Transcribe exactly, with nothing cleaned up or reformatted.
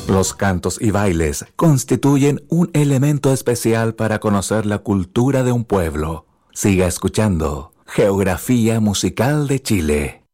Los cantos y bailes constituyen un elemento especial para conocer la cultura de un pueblo. Siga escuchando Geografía Musical de Chile.